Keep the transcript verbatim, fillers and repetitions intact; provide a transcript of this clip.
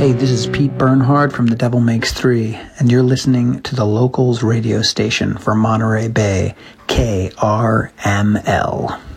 Hey, this is Pete Bernhard from The Devil Makes Three, and you're listening to the Locals radio station for Monterey Bay, K R M L.